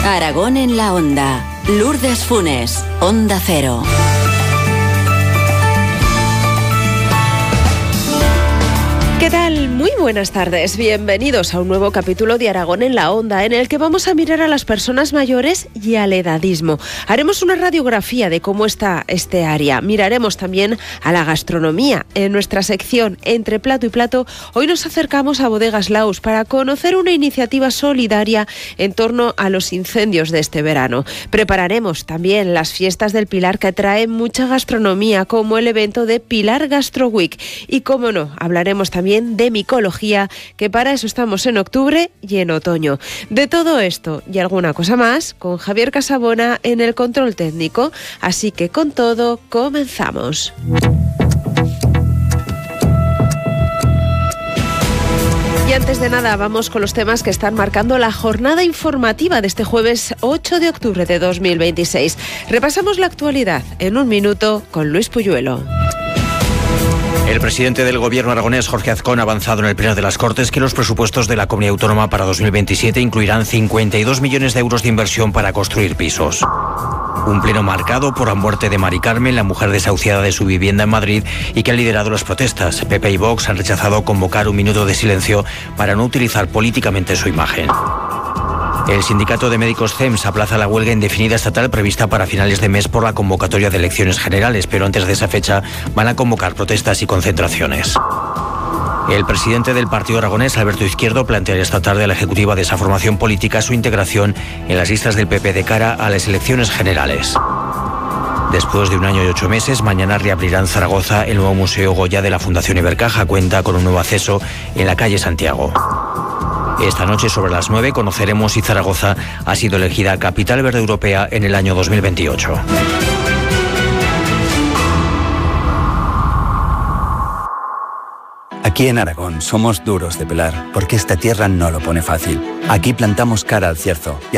Aragón en la Onda. Lourdes Funes, Onda Cero. ¿Qué tal? Muy buenas tardes. Bienvenidos a un nuevo capítulo de Aragón en la Onda, en el que vamos a mirar a las personas mayores y al edadismo. Haremos una radiografía de cómo está este área. Miraremos también a la gastronomía. En nuestra sección Entre Plato y Plato, hoy nos acercamos a Bodegas Laus para conocer una iniciativa solidaria en torno a los incendios de este verano. Prepararemos también las fiestas del Pilar, que traen mucha gastronomía, como el evento de Pilar Gastro Week. Y cómo no, hablaremos también de micología, que para eso estamos en octubre y en otoño. De todo esto y alguna cosa más, con Javier Casabona en el control técnico. Así que con todo, comenzamos. Y antes de nada, vamos con los temas que están marcando la jornada informativa de este jueves 8 de octubre de 2026. Repasamos la actualidad en un minuto con Luis Puyuelo. El presidente del Gobierno aragonés, Jorge Azcón, ha avanzado en el Pleno de las Cortes que los presupuestos de la Comunidad Autónoma para 2027 incluirán 52 millones de euros de inversión para construir pisos. Un pleno marcado por la muerte de Mari Carmen, la mujer desahuciada de su vivienda en Madrid, y que ha liderado las protestas. PP y Vox han rechazado convocar un minuto de silencio para no utilizar políticamente su imagen. El sindicato de médicos CEMS aplaza la huelga indefinida estatal prevista para finales de mes por la convocatoria de elecciones generales, pero antes de esa fecha van a convocar protestas y concentraciones. El presidente del Partido Aragonés, Alberto Izquierdo, planteará esta tarde a la ejecutiva de esa formación política su integración en las listas del PP de cara a las elecciones generales. Después de 1 año y 8 meses, mañana reabrirá en Zaragoza el nuevo Museo Goya de la Fundación Ibercaja. Cuenta con un nuevo acceso en la calle Santiago. Esta noche, sobre las 9, conoceremos si Zaragoza ha sido elegida Capital Verde Europea en el año 2028. Aquí en Aragón somos duros de pelar, porque esta tierra no lo pone fácil. Aquí plantamos cara al cierzo y